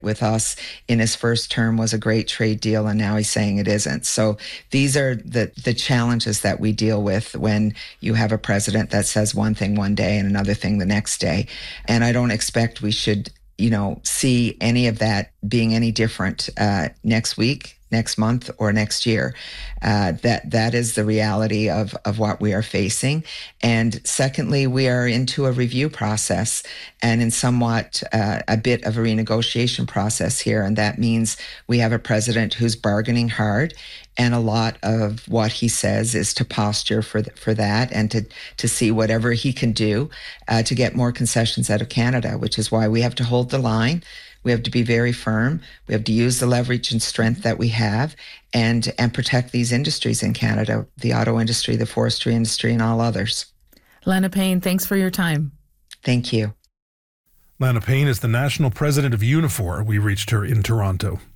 with us in his first term was a great trade deal, and now he's saying it isn't. So these are the challenges that we deal with when you have a president that says one thing one day and another thing the next day. And I don't expect we should, see any of that being any different next week, next month, or next year. That is the reality of what we are facing. And secondly, we are into a review process and in somewhat a bit of a renegotiation process here. And that means we have a president who's bargaining hard, and a lot of what he says is to posture for that and to see whatever he can do to get more concessions out of Canada, which is why we have to hold the line. We have to be very firm. We have to use the leverage and strength that we have and protect these industries in Canada, the auto industry, the forestry industry, and all others. Lana Payne, thanks for your time. Thank you. Lana Payne is the national president of Unifor. We reached her in Toronto.